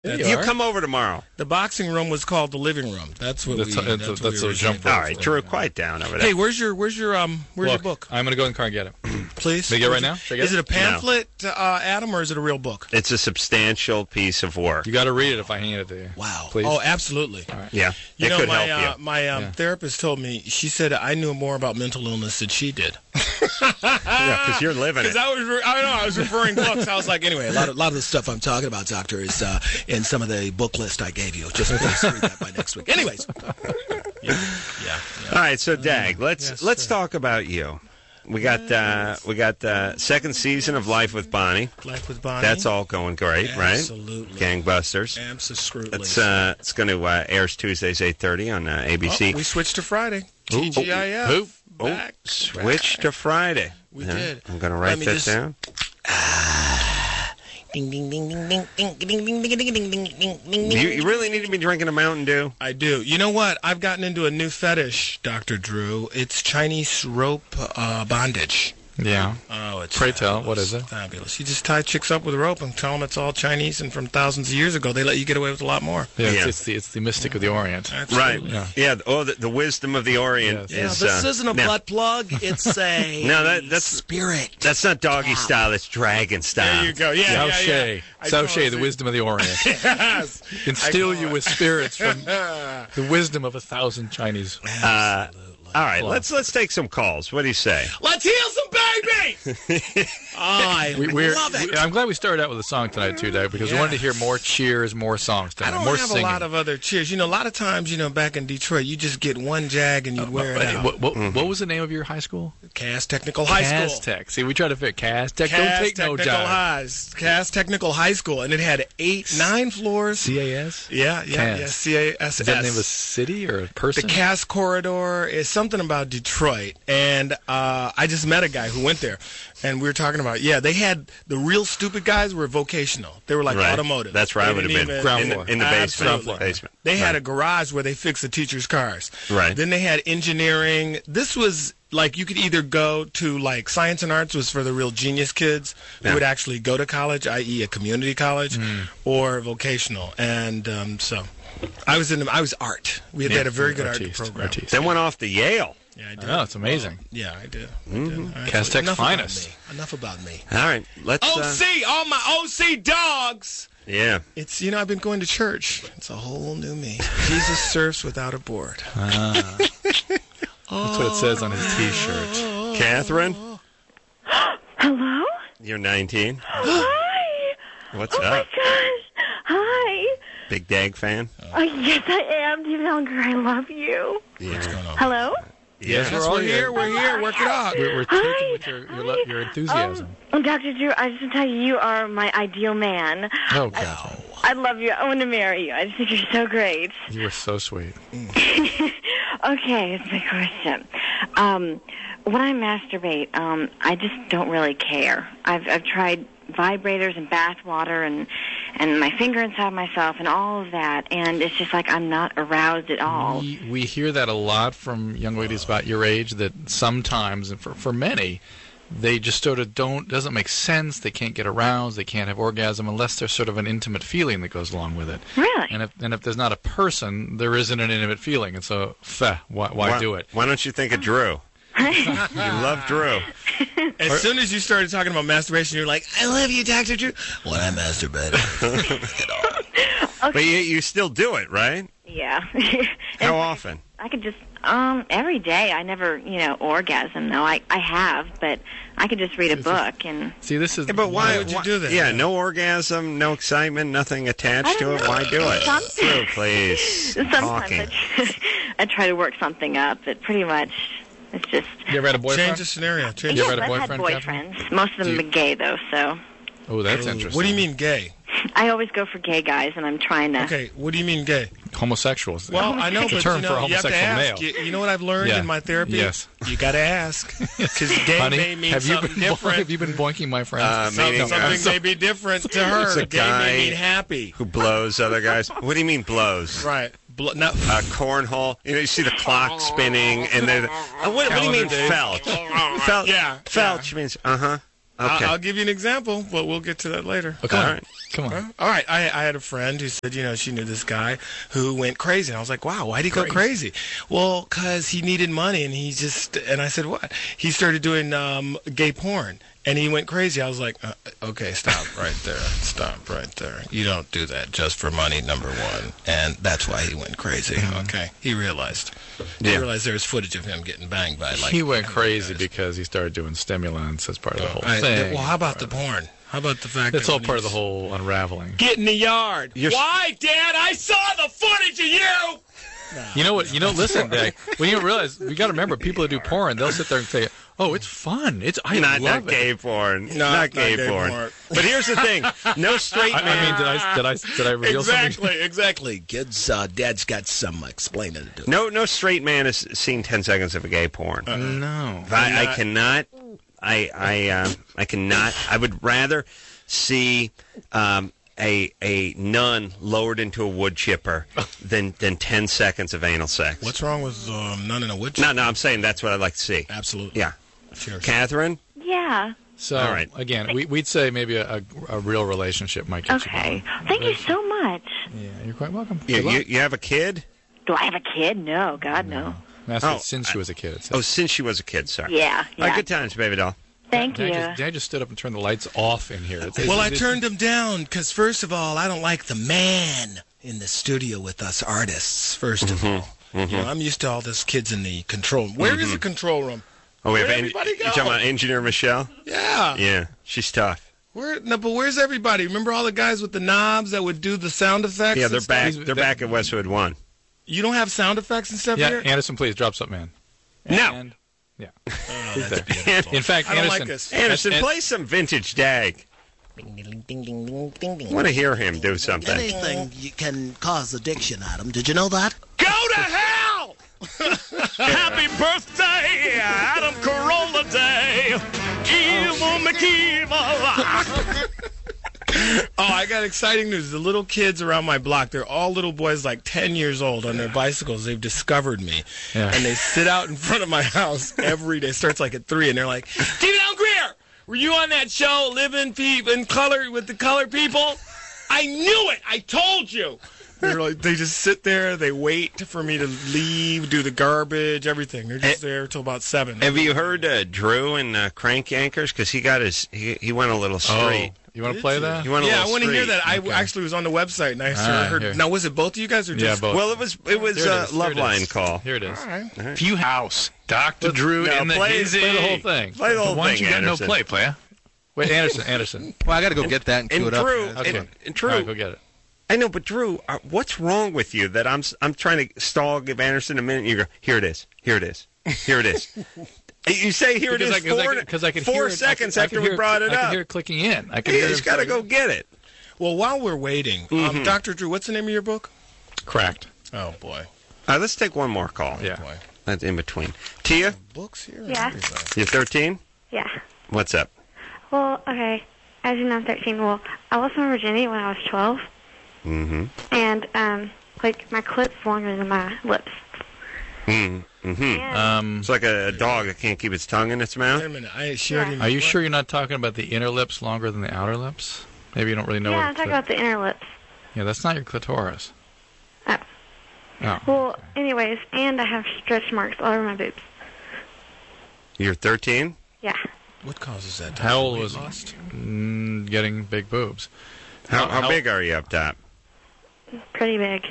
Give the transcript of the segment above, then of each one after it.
You come over tomorrow. The boxing room was called the living room. That's what That's a jump. All right, Drew, quiet down over there. Hey, where's your book? I'm gonna go in the car and get it. Please. Can I get it right now? Should I get Is it a pamphlet, Adam, or is it a real book? It's a substantial piece of work. You got to read it if I hand it to you. Wow. Please. Oh, absolutely. All right. Yeah. You know, could my help you. my therapist told me, she said I knew more about mental illness than she did. Yeah, because you're living it. I was referring books. I was like, anyway, a lot of the stuff I'm talking about, Doctor, is in some of the book list I gave you. Just please read that by next week. Anyways. Yeah. All right, so Dag, let's talk about you. We got second season of Life with Bonnie. Life with Bonnie. That's all going great, right? Absolutely. Gangbusters. Absolutely. It's going to airs Tuesdays 8:30 on ABC. Oh, we switched to Friday. TGIF. Back. Switch to Friday. We did. I'm going to write that down. Ding, ding, ding, ding, ding, ding, ding, ding, ding, ding, ding, ding, ding. You really need to be drinking a Mountain Dew. I do. You know what? I've gotten into a new fetish, Dr. Drew. It's Chinese rope bondage. Yeah. Oh, it's Pray tell, what is it? Fabulous. You just tie chicks up with rope and tell them it's all Chinese, and from thousands of years ago, they let you get away with a lot more. Yeah, it's the mystic of the Orient. Absolutely. Right. Yeah. Oh, the wisdom of the Orient is. This isn't a butt plug. It's a that's spirit. That's not doggy style. It's dragon style. There you go. Yeah. Sao She, the wisdom of the Orient. Yes. Instill you with spirits from the wisdom of 1,000 Chinese. All right, let's take some calls. What do you say? Let's heal some baby. I love it. I'm glad we started out with a song tonight too, Dave, because we wanted to hear more cheers, more songs tonight, I don't more have singing. a lot of other cheers. You know, a lot of times, back in Detroit, you just get one jag and you'd wear it out. What was the name of your high school? Cass Technical High School. Cass Tech. See, we try to fit Cass Tech. Don't take no job. Cass Technical High School, and it had 9 floors. CAS? Yeah, Cass. CASS. Is that the name of a city or a person? The Cass Corridor is something about Detroit, and I just met a guy who went there, and we were talking about, they had the real stupid guys were vocational. They were like automotive. That's where I would have been. Ground floor. In the basement. They had a garage where they fixed the teachers' cars. Right. Then they had engineering. This was like you could either go to like science and arts was for the real genius kids who would actually go to college, i.e. a community college, or vocational. And so I was art. We had a very good art program. Then went off to Yale. Yeah, I did. Oh, it's amazing. Yeah, I did. Cass Tech's finest. Enough about me. All right, let's. OC, all my OC dogs. Yeah. It's I've been going to church. It's a whole new me. Jesus surfs without a board. That's what it says on his T-shirt. Catherine? Hello? You're 19. Hi. What's up? Oh, my gosh. Hi. Big Dag fan? Yes, I am. Younger, I love you. Yeah. What's going on? Hello? Yes, we're here. We're here. Work it out. We're taken with your enthusiasm. Dr. Drew, I just want to tell you, you are my ideal man. Oh, God. I love you. I want to marry you. I just think you're so great. You were so sweet. Okay, here's my question. When I masturbate, I just don't really care. I've tried vibrators and bath water and my finger inside myself and all of that, and it's just like I'm not aroused at all. We hear that a lot from young ladies about your age, that sometimes, and for many, they just sort of doesn't make sense. They can't get aroused. They can't have orgasm unless there's sort of an intimate feeling that goes along with it. Really? And if there's not a person, there isn't an intimate feeling. And so, why do it? Why don't you think of Drew? You love Drew. As soon as you started talking about masturbation, you're like, I love you, Dr. Drew. When I masturbate. Okay. But you still do it, right? Yeah. How often? I could just, every day. I never, orgasm, though. I have, but I could just read a book and... See, this is... Yeah, but why would you do that? Yeah, no orgasm, no excitement, nothing attached to it. Why do it? Drew, please. Sometimes I try to work something up, but pretty much... It's just... You ever had a boyfriend? Change the scenario. Yes, I've had boyfriends. Most of them are gay, though, so... Oh, that's interesting. What do you mean gay? I always go for gay guys, and I'm trying to... Okay, what do you mean gay? Homosexuals. Well, I know, it's a but term for a you have to homosexual ask. male. You know what I've learned in my therapy? Yes. You got to ask. Because gay Honey, may mean something different. Have you been boinking my friends? Something may be different to her. It's a Gay guy may mean happy. Who blows other guys. What do you mean blows? Right. Cornhole. You see the clock spinning, and then what do you mean felch? Yeah. Felch means Okay. I'll give you an example, but we'll get to that later. Okay. All right. Come on. All right. I had a friend who said, she knew this guy who went crazy. And I was like, wow, why'd he go crazy? Well, because he needed money, and and I said, what? He started doing gay porn, and he went crazy. I was like, okay, stop right there. Stop right there. You don't do that just for money, number one. And that's why he went crazy. Okay. He realized. He realized there was footage of him getting banged by He went crazy because he started doing stimulants as part of the whole thing. Well, how about the porn? How about the fact It's all part of the whole unraveling. Get in the yard. Why, Dad? I saw the footage of you. You know what? Listen, Dad. When you realize, we got to remember, people who do porn, they'll sit there and say, "Oh, it's fun. I love not it." gay porn. No, not gay porn. But here's the thing: no straight man. I mean, did I reveal something? Exactly. Kids, Dad's got some explaining to do. No straight man has seen 10 seconds of a gay porn. No. I cannot. I cannot. I would rather see a nun lowered into a wood chipper than 10 seconds of anal sex. What's wrong with nun in a wood chipper? No, I'm saying that's what I'd like to see. Absolutely. Yeah. Sure. Catherine? Yeah. So, all right. Again, we'd say maybe a real relationship might get you going. Thank you so much. Yeah, you're quite welcome. You have a kid? Do I have a kid? No, God, no. Since she was a kid. Since she was a kid, sorry. Yeah. All right, good times, baby doll. Thank you. Dad just stood up and turned the lights off in here. I turned them down because, first of all, I don't like the man in the studio with us artists, first of all. I'm used to all those kids in the control room. Where is the control room? Oh, Where'd everybody go? You talking about Engineer Michelle? Yeah. Yeah, she's tough. But where's everybody? Remember all the guys with the knobs that would do the sound effects? Yeah, they're back. They're back at Westwood 1. You don't have sound effects and stuff here? Anderson, please drop something in. No. Yeah. Oh, that's beautiful. In fact, I don't like this. Anderson, play some vintage Dag. Ding, ding, ding, ding, ding, ding, ding. I want to hear him do something. Anything can cause addiction, Adam. Did you know that? Go to hell! Happy birthday, Adam Carolla Day. Evil McEvil. Oh, I got exciting news. The little kids around my block, they're all little boys like 10 years old on their bicycles. They've discovered me. Yeah. And they sit out in front of my house every day. It starts like at 3, and they're like, Stephen Allen Greer, were you on that show, Living in Color with the Color People? I knew it. I told you. They just sit there. They wait for me to leave, do the garbage, everything. They're just there till about 7. Have you heard Drew and Crank Yankers? Because he got he went a little straight. You want to play that? You want a Yeah, I little want to hear street. that. I actually was on the website, and I heard. here. Now, was it both of you guys or just? both. Well, it was Here it a is. love Here it line is. call. Here it is. All right. Few House, Dr. Drew, No, and the play Hizzy. Play the whole thing. Play the whole Why don't thing, you get no Anderson. play, player? Wait, Anderson. Well, I got to go get that and cue And it up. Drew, Okay. and Drew, All right, go get it. I know, but Drew, what's wrong with you that I'm trying to stall, give Anderson a minute, and you go, here it is, here it is, here it is. You say here it is Because I can 4 hear it. seconds I after can we hear brought it I can up. hear it clicking in. I can hear He's it got to go get it. Well, while we're waiting, Dr. Drew, what's the name of your book? Cracked. Oh boy. All right, let's take one more call. Yeah. Boy. That's in between. Tia, Books here. Yeah. you're 13. Yeah. What's up? Well, okay. As you know, I'm 13. Well, I lost my virginity when I was 12. Mm-hmm. And, my clip's longer than my lips. Mm-hmm. And It's like a dog that can't keep its tongue in its mouth. Wait a minute. She already. Are you sure you're not talking about the inner lips longer than the outer lips? Maybe you don't really know. yeah, what I'm talking about the inner lips. Yeah, that's not your clitoris. Oh. Oh. Well, anyways, and I have stretch marks all over my boobs. You're 13? Yeah. What causes that? How old Weight was loss? getting big boobs? How big are you up top? Pretty big.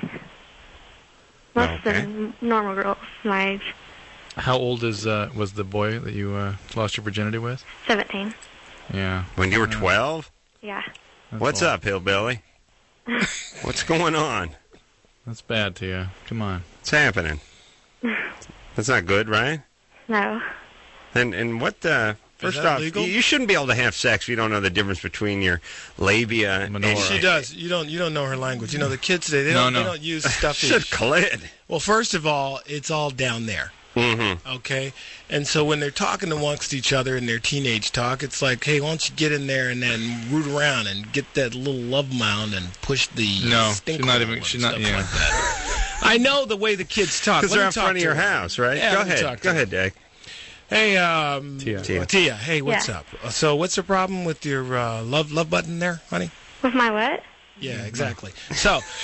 Less Okay. than normal girls my age. How old was the boy that you lost your virginity with? 17. Yeah. When you were 12? Yeah. That's What's old. up, hillbilly? What's going on? That's bad to you. Come on. What's happening? That's not good, right? No. And what? First that off, legal? you shouldn't be able to have sex if you don't know the difference between your labia Menorah. and She does. You don't know her language. You know the kids today. They No, don't. no. They don't use stuff. Shit, clit. Well, first of all, it's all down there. Mm-hmm. Okay, and so when they're talking amongst each other in their teenage talk, it's like, hey, why don't you get in there and then root around and get that little love mound and push the No, stink she's not hole even- and she's not- stuff yeah. like that. I know the way the kids talk. Because Let they're me in talk front of to your her. house, right? Yeah, Go let me talk ahead. to Go her. ahead, Dick. Hey, Tia. Hey, what's Yeah. up? So, what's the problem with your love button there, honey? With my what? Yeah, exactly. So,